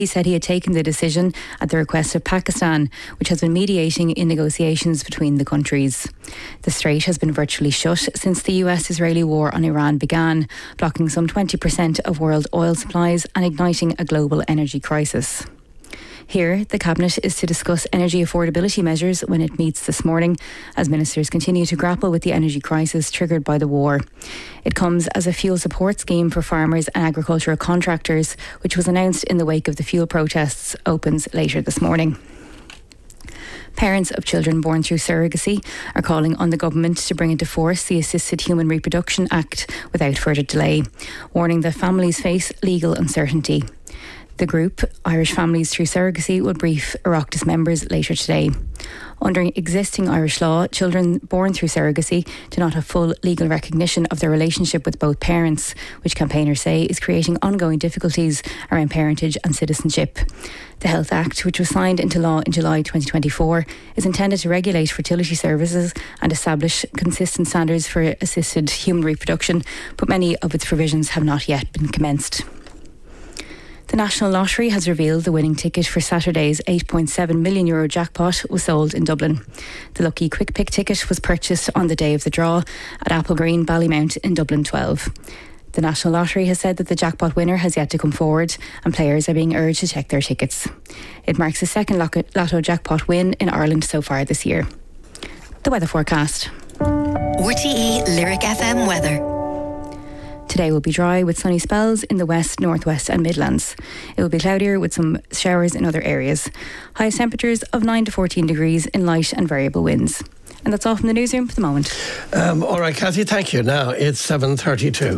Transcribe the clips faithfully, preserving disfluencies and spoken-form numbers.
He said he had taken the decision at the request of Pakistan, which has been mediating in negotiations between the countries. The strait has been virtually shut since the U S-Israeli war on Iran began, blocking some twenty percent of world oil supplies and igniting a global energy crisis. Here, the Cabinet is to discuss energy affordability measures when it meets this morning, as ministers continue to grapple with the energy crisis triggered by the war. It comes as a fuel support scheme for farmers and agricultural contractors, which was announced in the wake of the fuel protests, opens later this morning. Parents of children born through surrogacy are calling on the government to bring into force the Assisted Human Reproduction Act without further delay, warning that families face legal uncertainty. The group, Irish Families Through Surrogacy, will brief Oireachtas members later today. Under existing Irish law, children born through surrogacy do not have full legal recognition of their relationship with both parents, which campaigners say is creating ongoing difficulties around parentage and citizenship. The Health Act, which was signed into law in July twenty twenty-four, is intended to regulate fertility services and establish consistent standards for assisted human reproduction, but many of its provisions have not yet been commenced. The National Lottery has revealed the winning ticket for Saturday's eight point seven million euro jackpot was sold in Dublin. The lucky quick pick ticket was purchased on the day of the draw at Applegreen, Ballymount in Dublin twelve. The National Lottery has said that the jackpot winner has yet to come forward and players are being urged to check their tickets. It marks the second Lotto jackpot win in Ireland so far this year. The weather forecast. R T E Lyric F M weather. Today will be dry with sunny spells in the west, northwest and Midlands. It will be cloudier with some showers in other areas. Highest temperatures of nine to fourteen degrees in light and variable winds. And that's all from the newsroom for the moment. Um, all right, Cathy, thank you. Now it's seven thirty-two.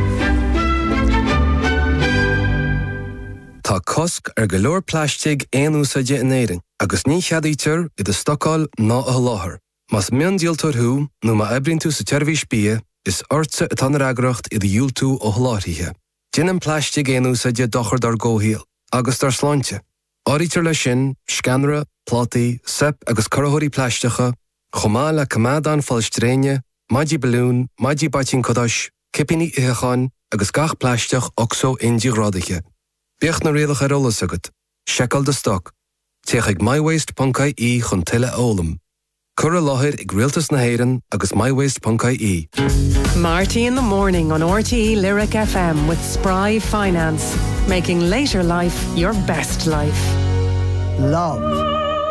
Tá cosc ar go leor plastig aon úsáide in éireann, agus ní cheadaítear i do stocail ná a láthair. Mas mian díaltar thú, nó má ebrinn tú sa teirmhí spia, is ortsa a tanar agracht i do dúltú ó hláthíthe. Dinan plastig aon úsáide dochar dar góhíal, agus dar sláinte. Áirítear le sin, scanra, plátaí, sep agus corthaí plasticha, chomá le cumádán fáilstréine, maidí balún, maidí batín codáis, cipinní itheáin agus gach plastich oxo indí grádaige. Bíoch na réadach ar olas agat, secail de stoc, teach ag mywaste dot I E chun tuile ólam. Cura láthir ag rialtas na héireann agus mywaste dot I E. Marty in the morning on R T E Lyric F M with Spry Finance, making later life your best life. Love.